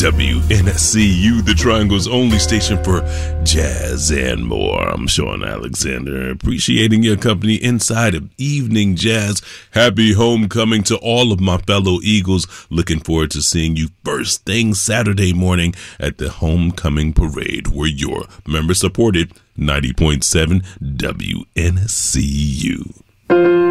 WNSCU, the Triangle's only station for jazz and more. I'm Sean Alexander, appreciating your company inside of Evening Jazz. Happy homecoming to all of my fellow Eagles. Looking forward to seeing you first thing Saturday morning at the homecoming parade, where you're member supported 90.7 WNSCU.